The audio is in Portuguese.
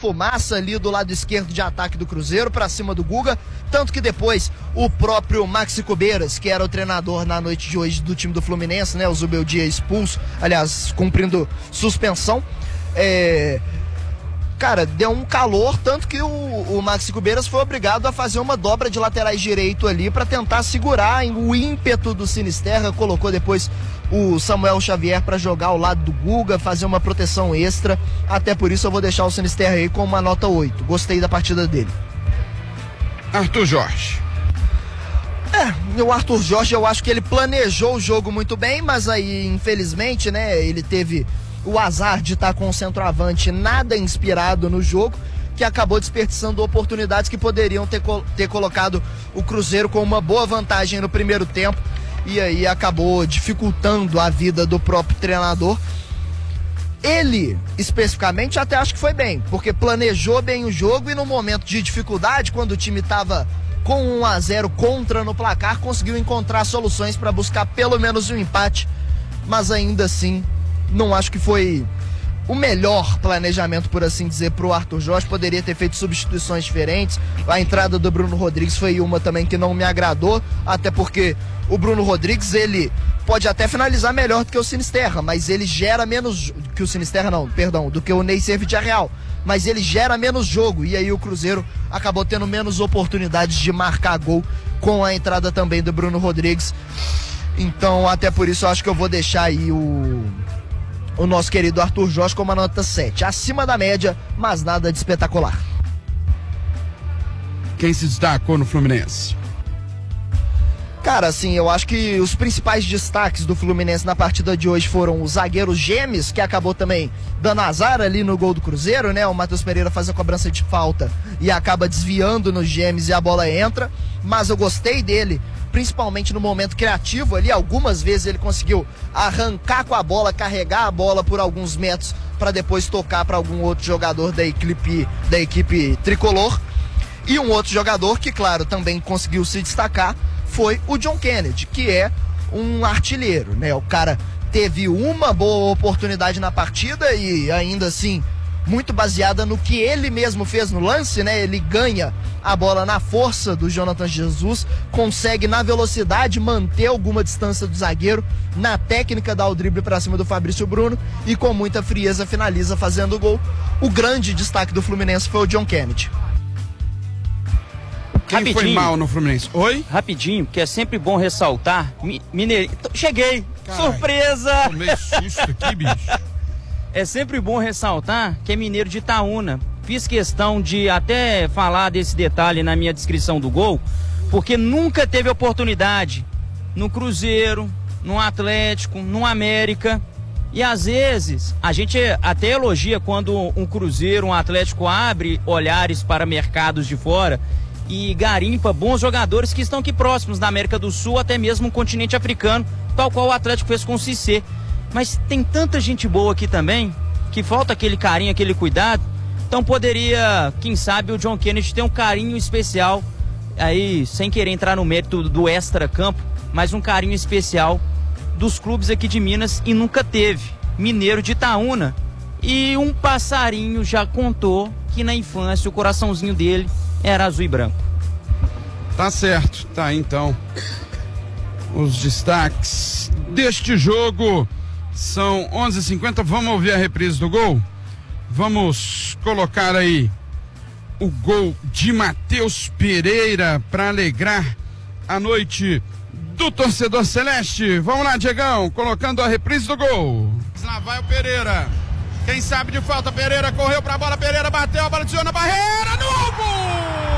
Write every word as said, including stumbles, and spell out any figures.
fumaça ali do lado esquerdo de ataque do Cruzeiro para cima do Guga, tanto que depois o próprio Maxi Cubeiras, que era o treinador na noite de hoje do time do Fluminense, né, o Zubeldia expulso, aliás, cumprindo suspensão, é... cara, deu um calor, tanto que o, o Maxi Cubeiras foi obrigado a fazer uma dobra de laterais direito ali para tentar segurar o ímpeto do Sinisterra, colocou depois o Samuel Xavier para jogar ao lado do Guga, fazer uma proteção extra, até por isso eu vou deixar o Sinisterra aí com uma nota oito, gostei da partida dele. Arthur Jorge. É, o Arthur Jorge, eu acho que ele planejou o jogo muito bem, mas aí, infelizmente, né, ele teve o azar de estar com o centroavante nada inspirado no jogo, que acabou desperdiçando oportunidades que poderiam ter, ter colocado o Cruzeiro com uma boa vantagem no primeiro tempo, e aí acabou dificultando a vida do próprio treinador. Ele, especificamente, até acho que foi bem, porque planejou bem o jogo e no momento de dificuldade, quando o time estava com um a zero contra no placar, conseguiu encontrar soluções para buscar pelo menos um empate, mas ainda assim não acho que foi o melhor planejamento, por assim dizer, para o Arthur Jorge. Poderia ter feito substituições diferentes. A entrada do Bruno Rodrigues foi uma também que não me agradou, até porque o Bruno Rodrigues, ele pode até finalizar melhor do que o Sinisterra, mas ele gera menos que o Sinisterra não, perdão, do que o Neisser Villarreal, mas ele gera menos jogo, e aí o Cruzeiro acabou tendo menos oportunidades de marcar gol com a entrada também do Bruno Rodrigues. Então, até por isso, eu acho que eu vou deixar aí o o nosso querido Arthur Jorge com uma nota sete, acima da média, mas nada de espetacular. Quem se destacou no Fluminense? Cara, assim, eu acho que os principais destaques do Fluminense na partida de hoje foram o zagueiro Gemes, que acabou também dando azar ali no gol do Cruzeiro, né? O Matheus Pereira faz a cobrança de falta e acaba desviando no Gemes e a bola entra, mas eu gostei dele, principalmente no momento criativo ali. Algumas vezes ele conseguiu arrancar com a bola, carregar a bola por alguns metros para depois tocar para algum outro jogador da equipe, da equipe tricolor. E um outro jogador que, claro, também conseguiu se destacar foi o John Kennedy, que é um artilheiro, né? O cara teve uma boa oportunidade na partida e ainda assim muito baseada no que ele mesmo fez no lance, né? Ele ganha a bola na força do Jonathan Jesus, consegue na velocidade manter alguma distância do zagueiro, na técnica dá o drible para cima do Fabrício Bruno e com muita frieza finaliza fazendo o gol. O grande destaque do Fluminense foi o John Kennedy. Quem Rapidinho. foi mal no Fluminense? Oi? Rapidinho, que é sempre bom ressaltar. Mi, Mineiro, cheguei! Carai, Surpresa! Tomei susto aqui, bicho. É sempre bom ressaltar que é mineiro de Itaúna. Fiz questão de até falar desse detalhe na minha descrição do gol, porque nunca teve oportunidade no Cruzeiro, no Atlético, no América. E às vezes a gente até elogia quando um Cruzeiro, um Atlético abre olhares para mercados de fora e garimpa bons jogadores que estão aqui próximos da América do Sul, até mesmo no continente africano, tal qual o Atlético fez com o Cissé. Mas tem tanta gente boa aqui também, que falta aquele carinho, aquele cuidado. Então poderia, quem sabe, o John Kennedy ter um carinho especial, aí sem querer entrar no mérito do extra-campo, mas um carinho especial dos clubes aqui de Minas, e nunca teve. Mineiro de Itaúna. E um passarinho já contou que na infância o coraçãozinho dele era azul e branco. Tá certo, tá então. Os destaques deste jogo são onze e cinquenta. Vamos ouvir a reprise do gol? Vamos colocar aí o gol de Matheus Pereira para alegrar a noite do torcedor celeste. Vamos lá, Diegão, colocando a reprise do gol. Lá vai o Pereira. Quem sabe de falta, Pereira correu pra bola, Pereira bateu, a bola desviou na barreira, no gol!